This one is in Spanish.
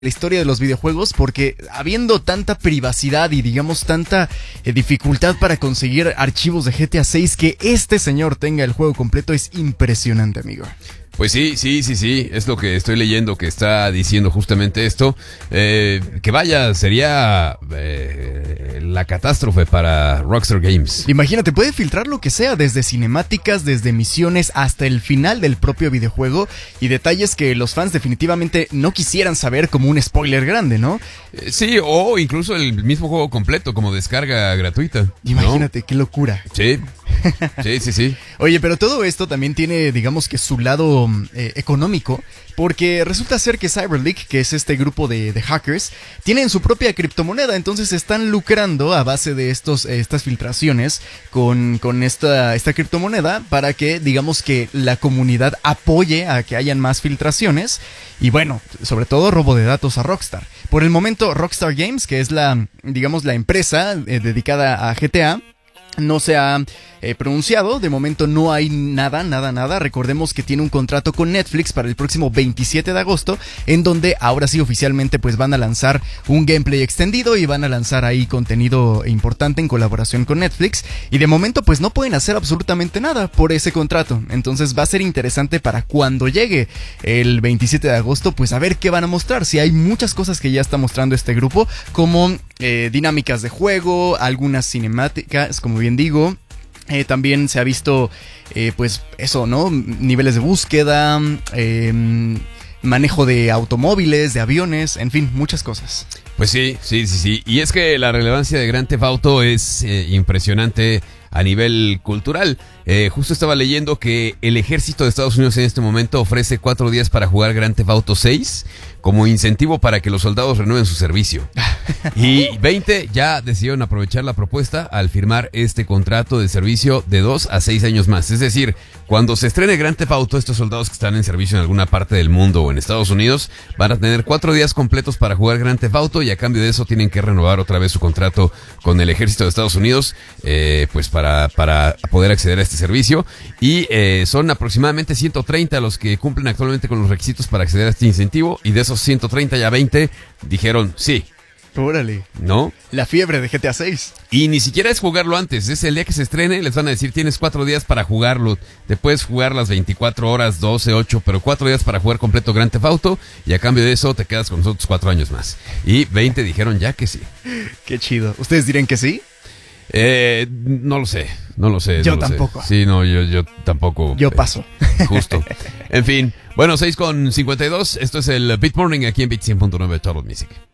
la historia de los videojuegos, porque habiendo tanta privacidad y digamos tanta dificultad para conseguir archivos de GTA 6, que este señor tenga el juego completo es impresionante, amigo. Pues sí, es lo que estoy leyendo, que está diciendo justamente esto, que vaya, sería la catástrofe para Rockstar Games. Imagínate, puede filtrar lo que sea, desde cinemáticas, desde misiones, hasta el final del propio videojuego, y detalles que los fans definitivamente no quisieran saber como un spoiler grande, ¿no? Sí, o incluso el mismo juego completo como descarga gratuita, ¿no? Imagínate, qué locura. Sí. Oye, pero todo esto también tiene, digamos que su lado económico, porque resulta ser que CyberLeak, que es este grupo de hackers, tienen su propia criptomoneda, entonces están lucrando a base de estas filtraciones con esta criptomoneda para que, digamos que la comunidad apoye a que hayan más filtraciones y bueno, sobre todo robo de datos a Rockstar. Por el momento, Rockstar Games, que es la empresa dedicada a GTA, no se ha pronunciado. De momento no hay nada. Recordemos que tiene un contrato con Netflix para el próximo 27 de agosto, en donde ahora sí oficialmente pues van a lanzar un gameplay extendido y van a lanzar ahí contenido importante en colaboración con Netflix. Y de momento pues no pueden hacer absolutamente nada por ese contrato. Entonces va a ser interesante para cuando llegue el 27 de agosto pues a ver qué van a mostrar. Si hay muchas cosas que ya está mostrando este grupo, como dinámicas de juego, algunas cinemáticas, como bien digo. También se ha visto, pues eso, ¿no? Niveles de búsqueda, manejo de automóviles, de aviones, en fin, muchas cosas. Pues sí. Y es que la relevancia de Grand Theft Auto es impresionante a nivel cultural. Justo estaba leyendo que el ejército de Estados Unidos en este momento ofrece 4 días para jugar Grand Theft Auto 6 como incentivo para que los soldados renueven su servicio. Y 20 ya decidieron aprovechar la propuesta al firmar este contrato de servicio de 2 a 6 años más. Es decir, cuando se estrene Grand Theft Auto, estos soldados que están en servicio en alguna parte del mundo o en Estados Unidos van a tener 4 días completos para jugar Grand Theft Auto, y a cambio de eso tienen que renovar otra vez su contrato con el ejército de Estados Unidos, pues para poder acceder a este servicio. Y son aproximadamente 130 los que cumplen actualmente con los requisitos para acceder a este incentivo, y de esos 130 ya 20 dijeron sí. Órale. ¿No? La fiebre de GTA 6. Y ni siquiera es jugarlo antes, es el día que se estrene, les van a decir tienes 4 días para jugarlo. Te puedes jugar las 24 horas, 12, 8, pero 4 días para jugar completo Grand Theft Auto, y a cambio de eso te quedas con nosotros 4 años más. Y 20 dijeron ya que sí. Qué chido. ¿Ustedes dirían que sí? No lo sé. Yo tampoco. Sí, no, yo tampoco. Yo paso. Justo. En fin, bueno, 6:52, esto es el Beat Morning aquí en Beat 100.9 Total Music.